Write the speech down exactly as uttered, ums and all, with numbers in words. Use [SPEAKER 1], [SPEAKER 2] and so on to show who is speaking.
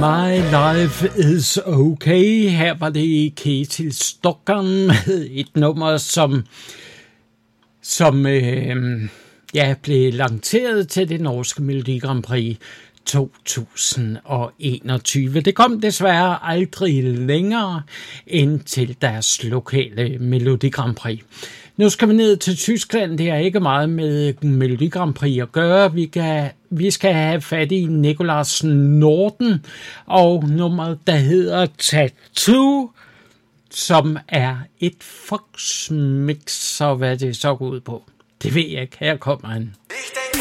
[SPEAKER 1] My Life Is Okay. Her var det Ketil Stokkan med et nummer, som, som øh, ja, blev lanceret til det norske Melodi Grand Prix to tusind enogtyve. Det kom desværre aldrig længere end til deres lokale Melodi Grand Prix. Nu skal vi ned til Tyskland. Det har ikke meget med Melodi Grand Prix at gøre. Vi, kan, vi skal have fat i Nicolas Norden og nummeret, der hedder Tattoo, som er et Fox-mix, så hvad det så går ud på, det ved jeg ikke. Her kommer han.
[SPEAKER 2] Ich denke